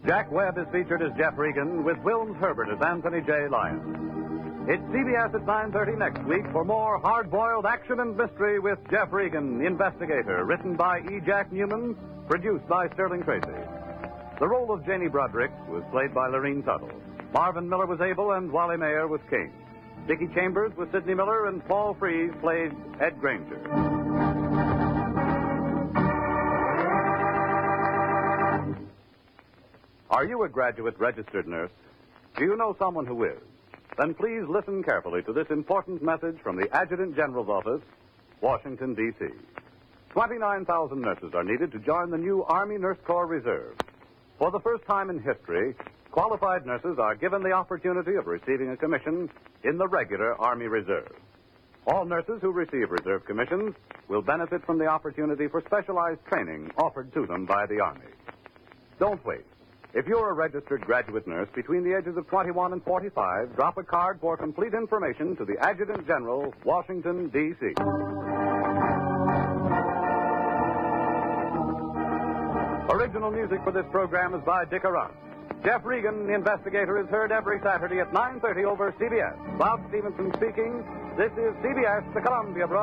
Jack Webb is featured as Jeff Regan, with Wilms Herbert as Anthony J. Lyons. It's CBS at 9:30 next week for more hard-boiled action and mystery with Jeff Regan, the Investigator, written by E. Jack Newman, produced by Sterling Tracy. The role of Janie Broderick was played by Lorene Tuttle. Marvin Miller was Abel and Wally Mayer was King. Dickie Chambers was Sidney Miller and Paul Frees played Ed Granger. Are you a graduate registered nurse? Do you know someone who is? Then please listen carefully to this important message from the Adjutant General's Office, Washington, D.C. 29,000 nurses are needed to join the new Army Nurse Corps Reserve. For the first time in history, qualified nurses are given the opportunity of receiving a commission in the regular Army Reserve. All nurses who receive reserve commissions will benefit from the opportunity for specialized training offered to them by the Army. Don't wait. If you're a registered graduate nurse between the ages of 21 and 45, drop a card for complete information to the Adjutant General, Washington, D.C. Original music for this program is by Dick Arant. Jeff Regan, the Investigator, is heard every Saturday at 9:30 over CBS. Bob Stevenson speaking. This is CBS, the Columbia Broadcasting